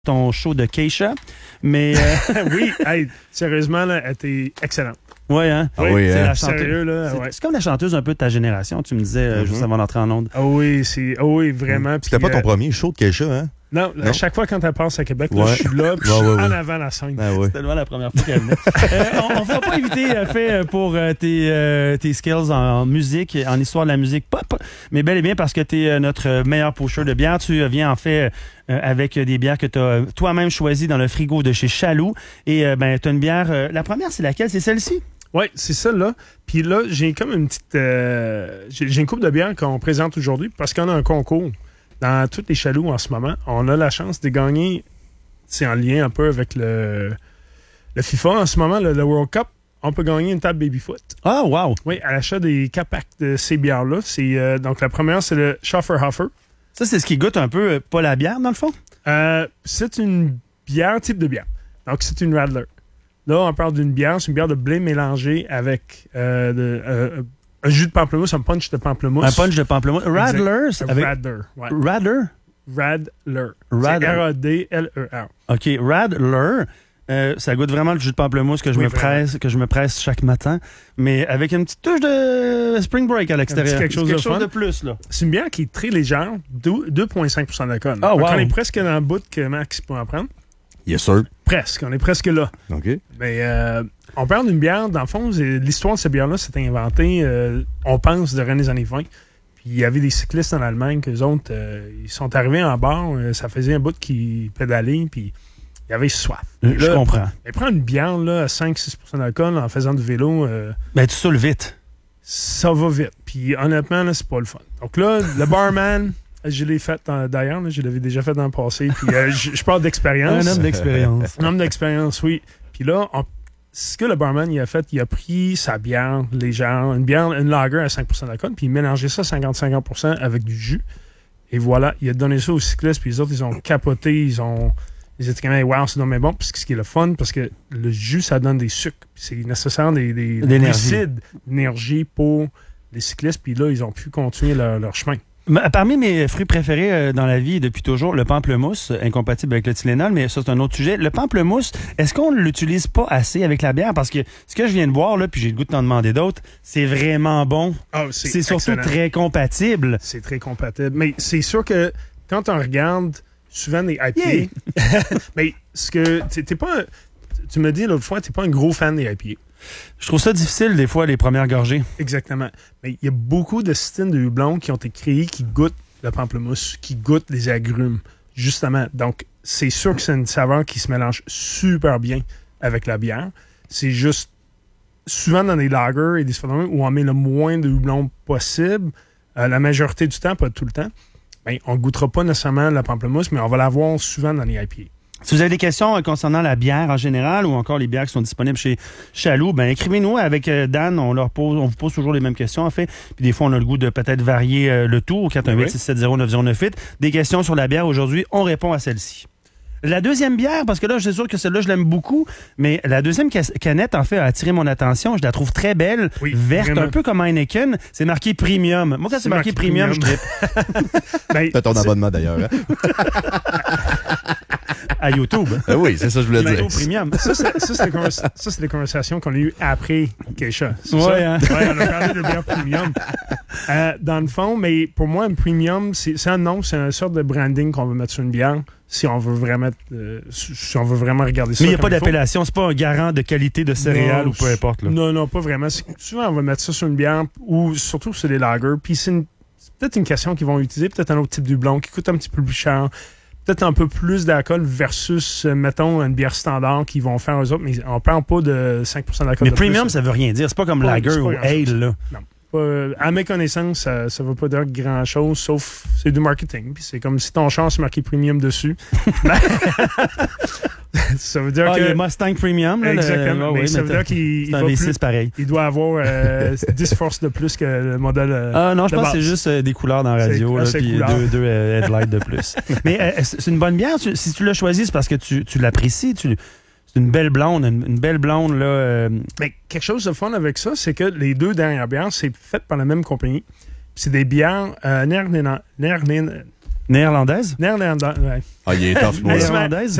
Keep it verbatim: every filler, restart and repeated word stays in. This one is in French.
ton show de Keisha, mais... Euh... oui, hey, sérieusement, là, elle était excellente. Ouais, hein? Ah oui, c'est hein? la chanteuse. Sérieux, là, C'est, ouais. c'est comme la chanteuse un peu de ta génération, tu me disais euh, mm-hmm. juste avant d'entrer en onde. Ah oui, c'est, ah oui, vraiment. C'était puis, pas ton euh, premier show de Keisha, hein? Non, Non, à chaque fois quand elle passe à Québec, là, Ouais. je suis là, puis Ouais, je suis ouais, ouais. en avant la scène. Ah ouais. C'était tellement la première fois qu'elle venait. euh, on ne fera pas éviter, euh, fait, pour euh, tes, euh, tes skills en, en musique, en histoire de la musique pop, mais bel et bien parce que tu es euh, notre meilleur pusher de bière. Tu euh, viens en fait euh, avec des bières que tu as toi-même choisies dans le frigo de chez Chaloux. Et euh, ben, tu as une bière. Euh, la première, c'est laquelle? C'est celle-ci? Oui, c'est ça, là. Puis là, j'ai comme une petite... Euh, j'ai, j'ai une coupe de bière qu'on présente aujourd'hui parce qu'on a un concours dans tous les Chaloux en ce moment. On a la chance de gagner, c'est en lien un peu avec le, le FIFA en ce moment, le, le World Cup. On peut gagner une table Babyfoot. Ah, wow! Oui, à l'achat des quatre packs de ces bières-là. C'est, euh, donc, la première, c'est le Schafferhofer. Ça, c'est ce qui goûte un peu, euh, pas la bière, dans le fond? Euh, c'est une bière, type de bière. Donc, c'est une Radler. Là, on parle d'une bière, c'est une bière de blé mélangée avec euh, de, euh, un jus de pamplemousse, un punch de pamplemousse. Un punch de pamplemousse. Radler? Avec... Radler, ouais. Radler? Radler. Radler. C'est R A D L E R. OK, Radler. Euh, ça goûte vraiment le jus de pamplemousse que je, Oui, me vraiment. presse, que je me presse chaque matin, mais avec une petite touche de spring break à l'extérieur. quelque chose quelque de chose fun. de plus, là. C'est une bière qui est très légère, deux virgule cinq pour cent d'alcool. Ah, Donc, wow. on est presque dans le bout que Max peut en prendre. Yes, sir. Presque, on est presque là. OK. Mais euh, on parle d'une bière, dans le fond, c'est- l'histoire de cette bière-là s'est inventée, euh, on pense, durant les années vingt. Puis il y avait des cyclistes en Allemagne, qu'eux autres, euh, ils sont arrivés en bord, euh, ça faisait un bout qu'ils pédalaient, puis ils avaient soif. Je Là, comprends. Mais prendre une bière là, à cinq à six pour cent d'alcool en faisant du vélo, euh, Ben, tu saules vite. ça va vite. Puis honnêtement, là, c'est pas le fun. Donc là, le barman, je l'ai fait euh, d'ailleurs, là, je l'avais déjà fait dans le passé, puis euh, je je parle d'expérience. Un homme d'expérience. Un homme d'expérience, oui. Puis là, on- ce que le barman il a fait, il a pris sa bière légère, une bière, une lager à cinq pour cent d'alcool, puis il a mélangé ça cinquante à cinquante pour cent avec du jus. Et voilà, il a donné ça aux cyclistes, puis les autres, ils ont capoté, ils ont... Ils étaient comme, hey, wow, c'est dommage bon. Puis ce qui est le fun, parce que le jus, ça donne des sucres. Puis c'est nécessaire des, des, des D'énergie. glucides, d'énergie pour les cyclistes. Puis là, ils ont pu continuer leur, leur chemin. Mais, Parmi mes fruits préférés euh, dans la vie depuis toujours, le pamplemousse, incompatible avec le Tylenol, mais ça, c'est un autre sujet. Le pamplemousse, est-ce qu'on l'utilise pas assez avec la bière? Parce que ce que je viens de boire, là, puis j'ai le goût de t'en demander d'autres, c'est vraiment bon. Ah, C'est, surtout excellent. très compatible. C'est très compatible. Mais c'est sûr que quand on regarde souvent des I P A, mais ce que t'es, t'es pas un- tu me dis l'autre fois, t'es pas un gros fan des I P A. Je trouve ça difficile, des fois, les premières gorgées. Exactement. Mais il y a beaucoup de styles de houblon qui ont été créés qui goûtent le pamplemousse, qui goûtent les agrumes, justement. Donc, c'est sûr que c'est une saveur qui se mélange super bien avec la bière. C'est juste, souvent dans des lagers et des phénomènes où on met le moins de houblon possible, euh, la majorité du temps, pas tout le temps, ben, on ne goûtera pas nécessairement la pamplemousse, mais on va l'avoir souvent dans les I P A. Si vous avez des questions euh, concernant la bière en général ou encore les bières qui sont disponibles chez Chaloux, ben écrivez-nous avec euh, Dan. On leur pose, on vous pose toujours les mêmes questions en fait. Puis des fois, on a le goût de peut-être varier euh, le tout au quatre un huit, six sept zéro, neuf zéro neuf huit. Des questions sur la bière aujourd'hui, on répond à celle-ci. La deuxième bière, parce que là, je suis sûr que celle-là, je l'aime beaucoup, mais la deuxième ca- canette, en fait, a attiré mon attention. Je la trouve très belle, Oui, verte, vraiment. un peu comme Heineken. C'est marqué premium. Moi, quand c'est, C'est marqué, marqué premium, premium. je trippe. Ben, Fais ton c'est- abonnement d'ailleurs. Hein? À YouTube. Ah oui, c'est ça que je voulais dire. YouTube premium. Ça, c'est, ça, c'est des convers- ça, c'est des conversations qu'on a eues après Keisha. C'est Ouais, ça? hein? Ouais, on a parlé de bière premium. Euh, dans le fond, mais pour moi, un premium, c'est, c'est un nom, c'est une sorte de branding qu'on veut mettre sur une bière si on veut vraiment, euh, si on veut vraiment regarder ça. Mais il n'y a pas comme il faut. d'appellation. C'est pas un garant de qualité de céréales Non, ou peu importe. Là. Non, non, pas vraiment. C'est- souvent, on va mettre ça sur une bière ou surtout sur des lagers. Puis c'est, une- c'est peut-être une question qu'ils vont utiliser, peut-être un autre type de houblon qui coûte un petit peu plus cher. Peut-être un peu plus d'alcool versus, euh, mettons, une bière standard qu'ils vont faire eux autres, mais on parle pas de cinq pour cent d'alcool. Mais de premium, plus. ça veut rien dire. C'est pas comme Pas- lager c'est pas ou grand-chose. ale. Là. Pas- à mes connaissances, ça ne veut pas dire grand-chose, sauf c'est du marketing. Puis c'est comme si ton char c'est marqué premium dessus. Ben, ça veut dire Ah, il y a que... Mustang Premium. Là, Exactement. le... mais ouais, ça mais veut dire qu'il c'est il un va V six plus- pareil. il doit avoir euh, dix forces de plus que le modèle... euh, Ah non, je de pense que base. c'est juste euh, des couleurs dans la radio, C'est- là, c'est puis couleurs. deux, deux euh, headlights de plus. Mais euh, c'est une bonne bière. Tu- si tu l'as choisie, c'est parce que tu, tu l'apprécies. Tu, c'est une belle blonde, une, une belle blonde. Là, euh, Mais quelque chose de fun avec ça, c'est que les deux dernières bières, c'est fait par la même compagnie. C'est des bières euh, néerlandaises. Néerlandaise? Néerlandais, ouais. Ah, il est tough, moi. Mais là. c'est- Néerlandaise?